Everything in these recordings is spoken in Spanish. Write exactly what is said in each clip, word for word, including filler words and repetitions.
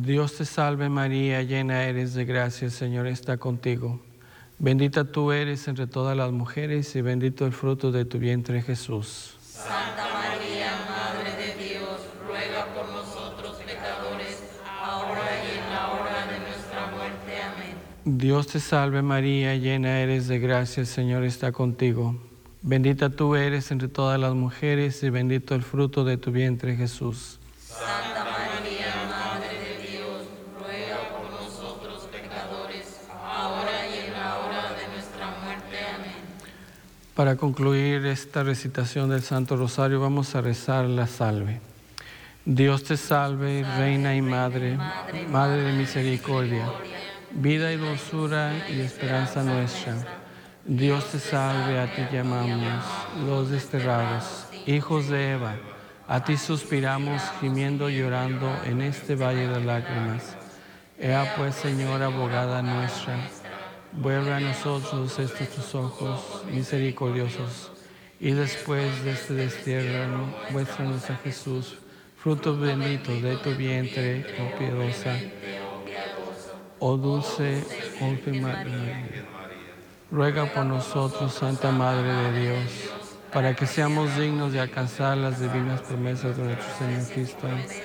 Dios te salve María, llena eres de gracia, el Señor está contigo. Bendita tú eres entre todas las mujeres y bendito el fruto de tu vientre Jesús. Santa María, Madre de Dios, ruega por nosotros pecadores, ahora y en la hora de nuestra muerte. Amén. Dios te salve María, llena eres de gracia, el Señor está contigo. Bendita tú eres entre todas las mujeres y bendito el fruto de tu vientre Jesús. Santa María, Madre de Dios, ruega por nosotros pecadores, ahora y en la hora de nuestra muerte. Amén. Para concluir esta recitación del Santo Rosario vamos a rezar la salve. Dios te salve, Reina y Madre, Madre de misericordia, vida y dulzura y esperanza nuestra. Dios te salve, a ti llamamos, los desterrados, hijos de Eva. A ti suspiramos, gimiendo y llorando en este valle de lágrimas. Ea pues, Señora, abogada nuestra, vuelve a nosotros estos tus ojos misericordiosos, y después de este destierro, muéstranos a Jesús, fruto bendito de tu vientre, oh piadosa, oh dulce, oh Virgen María. Ruega por nosotros, Santa Madre de Dios, para que seamos dignos de alcanzar las divinas promesas de nuestro Señor Cristo.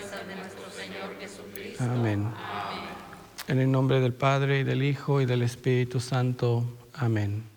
Amén. En el nombre del Padre, y del Hijo, y del Espíritu Santo. Amén.